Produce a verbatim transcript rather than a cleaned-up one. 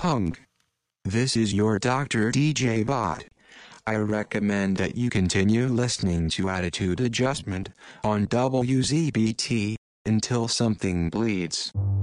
Hung. This is your Doctor D J Bot. I recommend that you continue listening to Attitude Adjustment on W Z B T until something bleeds.